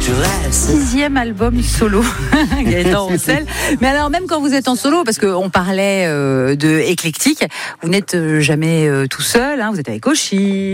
6e album solo, Gaëtan Roussel. Mais alors même quand vous êtes en solo, parce qu'on parlait de éclectique, vous n'êtes jamais tout seul, hein, vous êtes avec Oshi.